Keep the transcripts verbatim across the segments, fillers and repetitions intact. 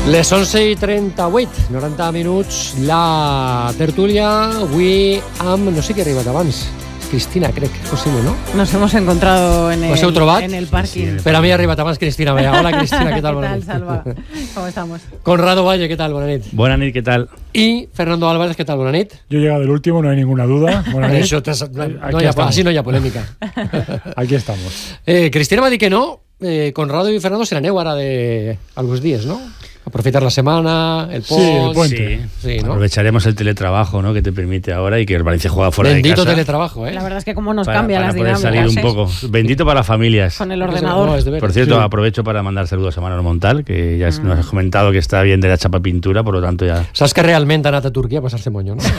Les onze i trenta-vuit, noranta minuts, la tertúlia, avui amb, no sé qui ha arribat abans, Cristina, crec que és possible, ¿no? Nos hemos encontrado en el, en el parking. Sí, pero a mí ha arribat abans Cristina. Hola, Cristina, ¿qué tal? ¿Qué tal, Salva? ¿Cómo estamos? Conrado Valle, ¿qué tal? Buenas nit. Buenas nit, ¿qué tal? Y Fernando Álvarez, ¿qué tal? Buenas nit. Yo he llegado del último, no hay ninguna duda. Buenas nit. Això no, no hi ha, así no hi ha polèmica. Aquí estamos. Eh, Cristina va dir que no. Eh, Conrado y Fernando se n'aneu ara de algunos días, ¿no? Aprovechar la semana, el pont. Sí, el puente. Sí, sí, ¿no? Aprovecharemos el teletrabajo, ¿no?, que te permite ahora y que el Valencia juega fuera Bendito de casa. Bendito teletrabajo, ¿eh? La verdad es que cómo nos para, cambia para las poder dinámicas. salir un poco. Bendito para las familias. Con el ordenador. No, es de ver. Por cierto, Sí. aprovecho para mandar saludos a Manolo Montal, que ya Mm. nos has comentado que está bien de la chapa pintura, por lo tanto ya... Saps que realment ha anat a Turquia a passar-se moño, no?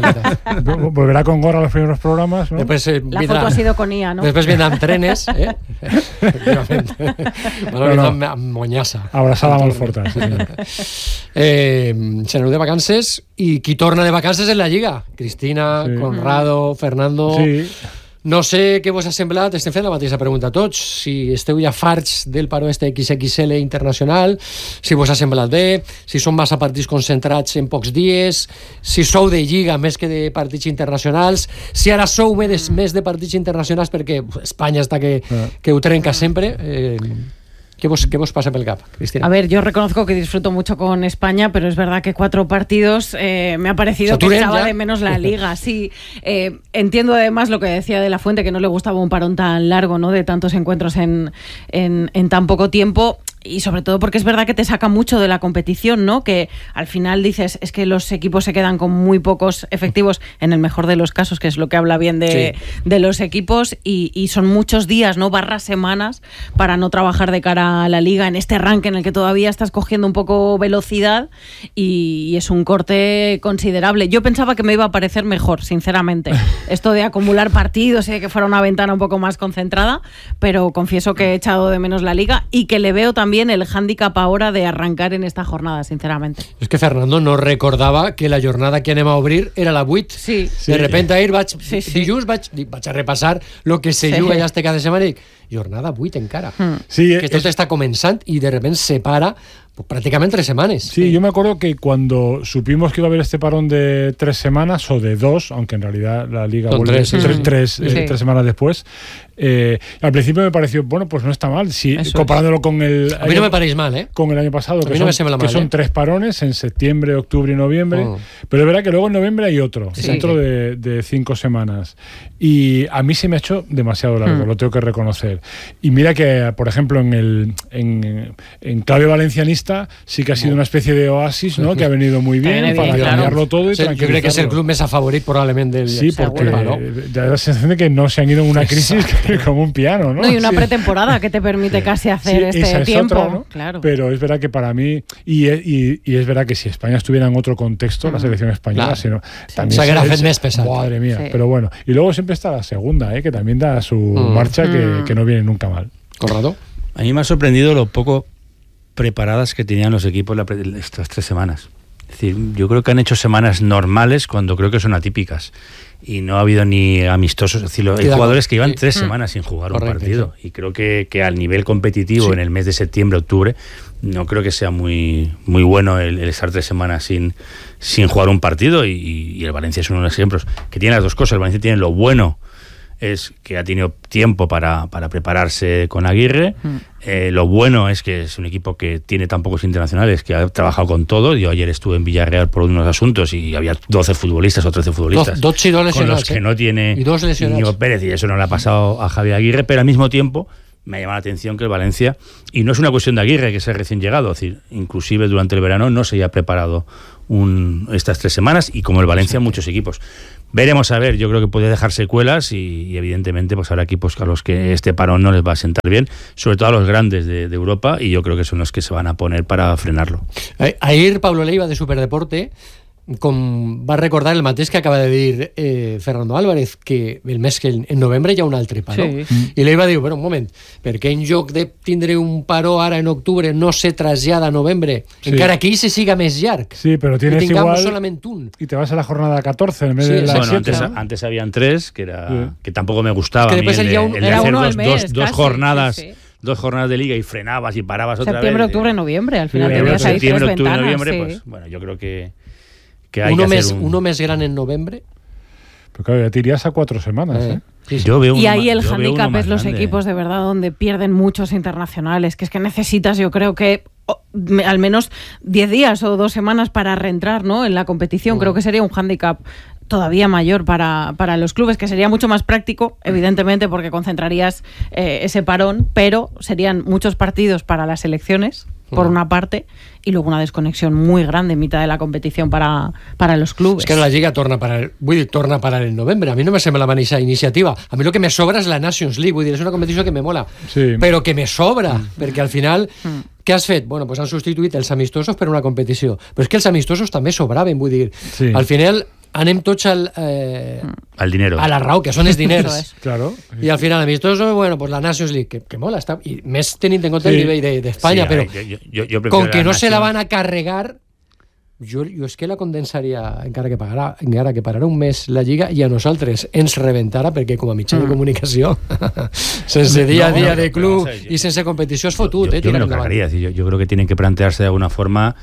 Volverá con gorra a los primeros programas, ¿no? Después, eh, La vindrà, foto ha sido con I A, ¿no? Després vindran trenes, eh? Efectivament. Bueno, No, no. amb, amb monyassa. Abrazada molt forta. Sí, señor. Eh, se n'aneu de vacances i qui torna de vacances és la Lliga. Cristina, Sí. Conrado, Fernando... Sí. No sé què vos ha semblat, estem fent la mateixa pregunta a tots, si esteu ja farts del paró este X X L internacional, si vos ha semblat bé, si són massa partits concentrats en pocs dies, si sou de Lliga més que de partits internacionals, si ara sou més, més de partits internacionals perquè Espanya està que, que ho trenca sempre. Eh, ¿Qué vos, ¿Qué vos pasa por el cap, Cristina? A ver, yo reconozco que disfruto mucho con España, pero es verdad que cuatro partidos eh, me ha parecido que echaba de menos la Liga. Sí, eh, entiendo además lo que decía de la Fuente, que no le gustaba un parón tan largo, ¿no?, de tantos encuentros en, en, en tan poco tiempo. Y sobre todo porque es verdad que te saca mucho de la competición, ¿no? Que al final dices, es que los equipos se quedan con muy pocos efectivos, en el mejor de los casos, que es lo que habla bien de, sí. de los equipos, y, y son muchos días, ¿no?, barras semanas, para no trabajar de cara a la Liga en este arranque en el que todavía estás cogiendo un poco velocidad, y, y es un corte considerable. Yo pensaba que me iba a parecer mejor, sinceramente, esto de acumular partidos y de que fuera una ventana un poco más concentrada, pero confieso que he echado de menos la Liga y que le veo también el hándicap ahora de arrancar en esta jornada, sinceramente. És que Fernando no recordava que la jornada que anem a obrir era la vuit. Sí. De repente ahir vaig, sí, sí. dilluns vaig, vaig a repassar lo que se sí. juga ja este cada setmana i dic, jornada vuit encara. Mm. Sí, que tot es... està començant i de repente se para pues, prácticamente tres semanas. Sí, sí, yo me acuerdo que cuando supimos que iba a haber este parón de tres semanas o de dos, aunque en realidad la Liga Son vuelve tres, sí, tres, sí. tres, Sí. Eh, tres semanas después, eh, al principio me pareció, bueno, pues no está mal, si, comparándolo es. con el a mí no me parece mal, ¿eh? con el año pasado, que, no son, mal, que son ¿eh? tres parones en septiembre, octubre y noviembre, oh. pero es verdad que luego en noviembre hay otro, sí. dentro de, de cinco semanas, y a mí se me ha hecho demasiado largo, hmm. lo tengo que reconocer. Y mira que, por ejemplo, en el en, en clave valencianista sí que ha sido una especie de oasis, ¿no?, que ha venido muy bien, bien para claro. cambiarlo todo y sí, yo creo que es el club más favorito probablemente del sí, porque ¿no? da la sensación de que no se han ido en una crisis como un piano, ¿no? No, y una sí. pretemporada que te permite casi hacer sí, este es tiempo, otra, ¿no? Claro. Pero es verdad que para mí y, y, y es verdad que si España estuviera en otro contexto, mm. la selección española, claro. sino, sí. también o sea, es, es pesado. Madre mía, sí. pero bueno, y luego siempre está la segunda, ¿eh?, que también da su mm. marcha que, mm. que no viene nunca mal. Conrado. A mí me ha sorprendido lo poco preparadas que tenían los equipos la, estas tres semanas. Es decir, yo creo que han hecho semanas normales cuando creo que son atípicas. Y no ha habido ni amistosos. Es decir, hay jugadores que llevan sí. tres semanas sin jugar Correcto, un partido. Sí. Y creo que, que al nivel competitivo sí. en el mes de septiembre, octubre, no creo que sea muy, muy bueno el, el estar tres semanas sin, sin jugar un partido. Y, y el Valencia es uno de los ejemplos que tiene las dos cosas. El Valencia tiene lo bueno, es que ha tenido tiempo para, para prepararse con Aguirre. Mm. Eh, lo bueno es que es un equipo que tiene tan pocos internacionales, que ha trabajado con todo. Yo ayer estuve en Villarreal por unos asuntos y había doce futbolistas o trece futbolistas. Dos, dos y dos lesionados, con los que ¿eh? no tiene y dos Íñigo Pérez, y eso no le ha pasado a Javier Aguirre, pero al mismo tiempo me ha llamado la atención que el Valencia, y no es una cuestión de Aguirre, que es el recién llegado, es decir, inclusive durante el verano no se había preparado un, estas tres semanas, y como el Valencia, sí. muchos equipos. Veremos a ver, yo creo que puede dejar secuelas y, y evidentemente pues habrá equipos a los que este parón no les va a sentar bien, sobre todo a los grandes de, de Europa, y yo creo que son los que se van a poner para frenarlo. Ayer Pablo Leiva de Superdeporte com va recordar el mateix que acaba de dir eh, Fernando Álvarez, que el mes que en novembre hi ha un altre paró. Sí. Mm. I l'Eiva diu, bueno, un moment, perquè en lloc de tindre un paró ara en octubre no se trasllada a novembre, sí. encara que ahí se siga més llarg. Sí, pero tienes igual solamente un. Y te vas a la jornada catorce en vez sí, de la bueno, siete, antes, ¿no? antes habían tres, que era sí. que tampoco me gustaba. Es que después a mí el, el, un, el de hacer dos, mes, dos, dos casi, jornadas. Sí, sí. dos jornadas de liga y frenabas y parabas otra vez. Septiembre, octubre, noviembre, al final Septiembre, tenías ahí tres septiembre, octubre, ventanas, noviembre, sí. pues bueno, yo creo que, que hay uno que mes, hacer un... uno mes gran en noviembre. Pero claro, ya te irías a cuatro semanas, ¿eh? Sí, sí. Yo veo Y uno ahí más- el yo veo uno hándicap más es los grande. equipos de verdad donde pierden muchos internacionales, que es que necesitas, yo creo que oh, me- al menos diez días o dos semanas para reentrar, ¿no?, en la competición. Mm. Creo que sería un hándicap todavía mayor para, para los clubes, que sería mucho más práctico, evidentemente, porque concentrarías eh, ese parón, pero serían muchos partidos para las selecciones, por una parte, y luego una desconexión muy grande en mitad de la competición para, para los clubes. És que la Lliga torna a parar, vull dir, torna a parar el novembre. A mi no me sembla la mateixa iniciativa. A mi el que me sobra és la Nations League, vull dir, és una competició que me mola, Sí. però que me sobra, perquè al final, què has fet? Bueno, pues han substituït els amistosos per una competició. Però és que els amistosos també sobraven, vull dir, Sí. al final anem tots al, eh, Al dinero. a la raó, que són els Eso diners. es. Claro. I al final, amistosos, bueno, pues la Nations League, que, que mola, està, i més tenint en compte Sí. el nivell de- d'Espanya, Sí, a però ver, yo- yo- yo prefiero com que la no se la Nations- van a carregar, jo, jo és que la condensaria, encara que, pagarà, encara que pararà un mes la Lliga, i a nosaltres ens rebentara, perquè com a mitjà de comunicació, sense dia a No, dia no, de pero club vamos a ver, i sense competició és fotut, yo, eh, yo me tirar lo endavant. cargaría. Es decir, yo, yo creo que tienen que plantearse de alguna forma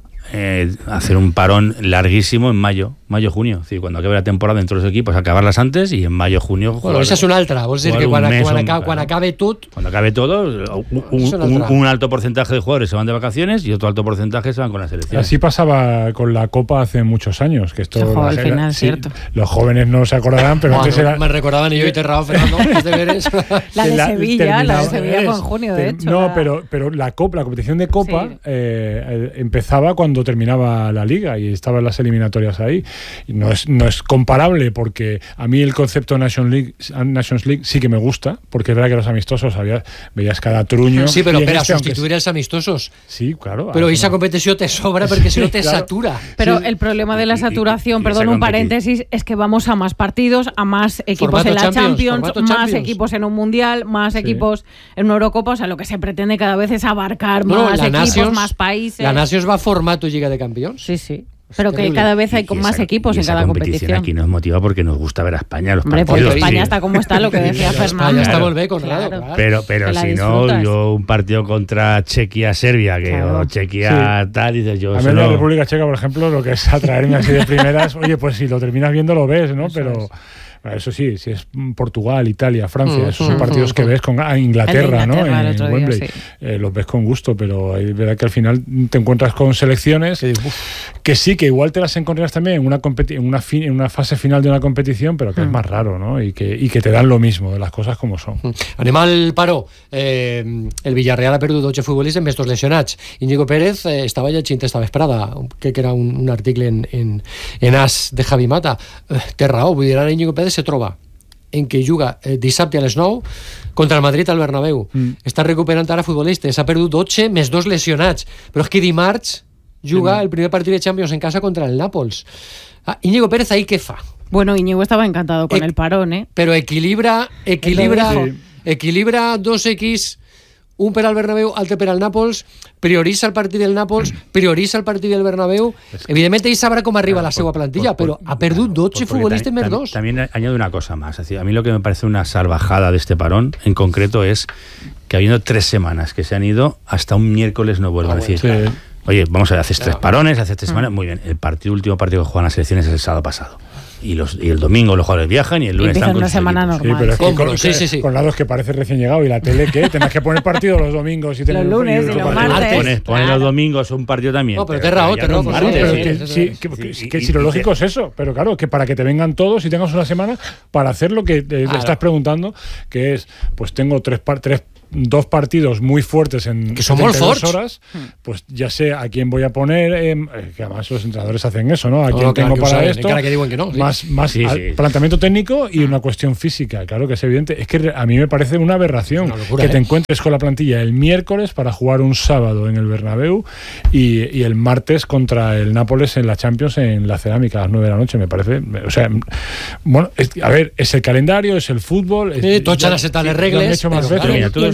eh, hacer un parón larguísimo en mayo, mayo-junio. Es decir, cuando acabe la temporada entre los equipos, acabarlas antes y en mayo-junio. Bueno, esa és una altra. Vols dir jugar que un quan, mes quan, o un- acabe, quan claro. acabe tot, Cuando acabe todo, un, un- Eso no un- entra. un alto porcentaje de jugadores se van de vacaciones y otro alto porcentaje se van con la selección. Así pasaba con la Copa hace muchos años. Que esto Se jugaba la- al final, sí, cierto. Los jóvenes no se acordarán, pero bueno, antes era. me recordaban y yo y Terrao, Fernando, los deberes. La de que Sevilla, la de terminaba- Sevilla fue en junio, de Ter- hecho. No, la- pero, pero la Copa, la competición de Copa Sí. eh, eh, empezaba cuando terminaba la Liga y estaban las eliminatorias ahí. Y no es, no es comparable porque a mí el concepto Nations League, Nations League sí que me gusta, porque es verdad que los amistosos había, veías cada truño. Sí, però y en per a este, aunque substituir els amistosos. Sí, claro. Però ah, esa competició te sobra perquè si no te claro. satura. Pero Sí. el problema de la Y- y- saturación, y perdón, esa un competi- paréntesis, es que vamos a más partidos, a más equipos Formato en la Champions, Champions, formato más Champions. equipos en un Mundial, más Sí. equipos en una Eurocopa. O sea, lo que se pretende cada vez es abarcar No, más la equipos, Nations- más países. La Nations va a formato Lliga de Campions. Sí, sí. Pero que terrible. cada vez hay Y con esa- más equipos y en esa cada competición competición. aquí nos motiva porque nos gusta ver a España los Hombre, partidos. porque España Sí. está como está, lo que decía España Fernando. está Claro. molt bé, Conrado. Claro. Claro. Pero, pero Que la si no, disfrutas. yo un partido contra Chequia-Serbia, que Claro. o Chequia tal, dices yo. A eso mí en la no- República Checa, por ejemplo, lo que es atraerme así de primeras, oye, pues si lo terminas viendo lo ves, ¿no? Eso Pero es. bueno, eso sí, si es Portugal, Italia, Francia, Mm, esos mm, son partidos mm, que mm. ves con ah, Inglaterra, El de Inglaterra, ¿no? el En, otro día, Wembley, sí. eh, los ves con gusto, pero es verdad que al final te encuentras con selecciones Que dius, uf, que sí, que igual te las encontrarás también en una competi- en una, fi- en una fase final de una competición, pero que es más raro, ¿no? Y que, y que te dan lo mismo de las cosas como son. Anem al paró. Eh, el Villarreal ha perdut dotze futbolistes amb estos lesionats. Íñigo Pérez eh, estava llegint esta vesprada, que, que era un, un article en, en, en As de Javi Mata. Eh, té raó, vull dir, ara Íñigo Pérez se troba en què juga eh, dissabte a les nou contra el Madrid al Bernabéu. Mm. Està recuperant ara futbolistes, ha perdut dotze més dos lesionats, però és que dimarts juga el primer partit de Champions en casa contra el Nàpols. Ah, Íñigo Pérez ahí què fa? Bueno, Íñigo estaba encantado con Ec- el parón, ¿eh? Però equilibra equilibra, Él lo dijo. equilibra dos X, un per al Bernabéu, altre per al Nàpols, prioritza el partit del Nàpols, prioritza el partit del Bernabéu. Evidentment ell sabrà com arriba la seva plantilla, però ha perdut dotze Porque futbolistes también- més tam- dos. También añado una cosa más. Es decir, a mí lo que me parece una salvajada de este parón en concreto es que habiendo tres semanas que se han ido, hasta un miércoles no vuelvan Ah, a decir. Sí. Oye, vamos a ver, haces tres Claro. parones, haces tres semanas, muy bien. El partido, último partido que juegan las selecciones es el sábado pasado. Y, los, y el domingo los jugadores viajan y el lunes Empiezan están con una sus semana equipos. normal. Sí, pero es que Compro, con, sí, que- sí, sí. con lados que parece recién llegado y la tele que tenés que poner partido los domingos y tener Los lunes y y otro los partido. martes. Pones, pones Claro. los domingos un partido también. No, pero te rao, ya te no rao, un pues Claro, sí, martes. pero sí, que, sí, sí, sí. que, que- Sí, que y- si lo y- lógico es eso, pero claro, que para que te vengan todos y tengas una semana para hacer lo que te Claro. estás preguntando, que es, pues tengo tres, par- tres dos partidos muy fuertes en Que son molt setenta y dos forts. horas, pues ya sé a quién voy a poner, eh, eh, que además los entrenadores hacen eso, ¿no? A No, quién no, claro tengo que ho para saben, esto, encara que diuen que no, sí. más, más Sí, al- sí. planteamiento técnico y una cuestión física, claro que es evidente. Es que a mí me parece una aberración Una locura, que te ¿eh? encuentres con la plantilla el miércoles para jugar un sábado en el Bernabéu y, y el martes contra el Nápoles en la Champions en la Cerámica a las nueve de la noche, me parece. O sea, bueno, es- a ver, es el calendario, es el fútbol. Sí, es, tots han acceptat les lo han regles, hecho más però veces. claro, Mira, todo y el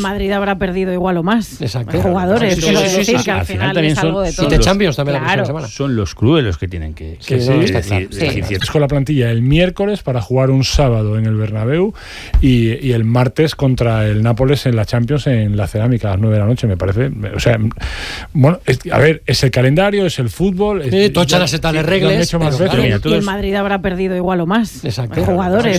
Madrid habrá perdido igual o más. Exacto. Jugadores, Sí, sí, quiero sí, sí, decir sí, que al al final final también es son- algo de son todo. Y de Champions también Claro. la próxima semana. Son los clubes los que tienen que... Sí, que- no, que está decir- claro. decir Sí. ciertas Es con la plantilla el miércoles para jugar un sábado en el Bernabéu y, y el martes contra el Nápoles en la Champions en la Cerámica a las nueve de la noche, me parece. O sea, bueno, es- a ver, es el calendario, es el fútbol. Sí, es, tocha ya- la seta de lo han regles, hecho más pero veces. claro. Mira, Y todos- el Madrid habrá perdido igual o más. Exacto. Jugadores,